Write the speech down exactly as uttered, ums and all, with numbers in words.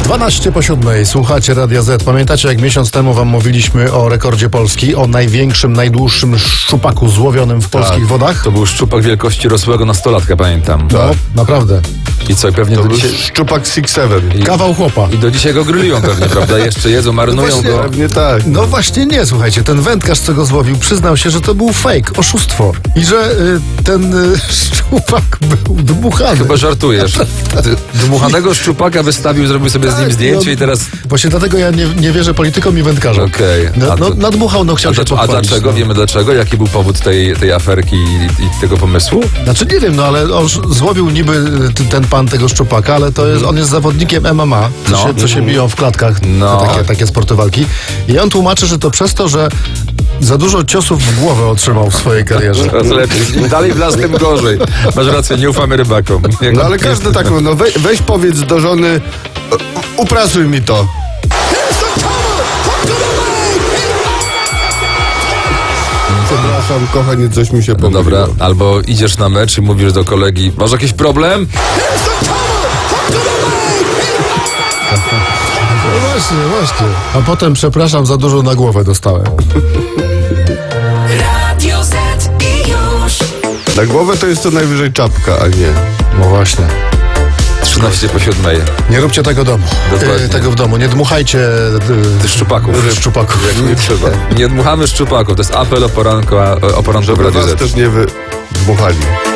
dwanaście po siódmej, słuchacie Radia Z. Pamiętacie, jak miesiąc temu wam mówiliśmy o rekordzie Polski, o największym, najdłuższym szczupaku złowionym w polskich Tak, wodach? To był szczupak wielkości rosłego nastolatka, pamiętam. No, naprawdę. I co, i pewnie To do był dzisiaj... szczupak six seven. I, Kawał chłopa. I do dzisiaj go grillują pewnie, prawda? Jeszcze jedzą, marynują właśnie, go. Pewnie tak. No właśnie nie, słuchajcie, ten wędkarz, co go złowił, przyznał się, że to był fake, oszustwo. I że y, ten y, szczupak był dmuchany. Chyba żartujesz. Ty- Dmuchanego szczupaka wystawił, zrobił sobie z nim Tak, zdjęcie no, i teraz... Właśnie dlatego ja nie, nie wierzę politykom i wędkarzom. Okej. No, A no, to- nadmuchał, no chciał A, się dlaczego- a pochwalić. dlaczego? No. Wiemy dlaczego? Jaki był powód tej, tej aferki i, i tego pomysłu? Znaczy nie wiem, no ale on ż- złowił niby y, ty- ten pan tego szczupaka, ale to jest, on jest zawodnikiem M M A, co, No. się, co się biją w klatkach, No. te takie, takie sporty walki. I on tłumaczy, że to przez to, że za dużo ciosów w głowę otrzymał w swojej karierze. Coraz lepiej. Im dalej w las, tym gorzej. Masz rację, nie ufamy rybakom. Jak No ale każdy tak, no weź, weź powiedz do żony, "U- uprasuj mi to. Przepraszam, kochanie, coś mi się No pomyliło. dobra, albo idziesz na mecz i mówisz do kolegi, masz jakiś problem? No właśnie, właśnie. A potem, przepraszam, za dużo na głowę dostałem. Radio Z i już. Na głowę to jest co najwyżej czapka, a nie. No właśnie. trzynaście po siódmej. Nie róbcie tego domu. Dokładnie. E, tego w domu. Nie dmuchajcie Ty szczupaków. e, szczupaków. Jak nie trzeba. Nie dmuchamy szczupaków, to jest apel o poranku, o poranku w Żeby Radiu was Z. też nie wy... dmuchali.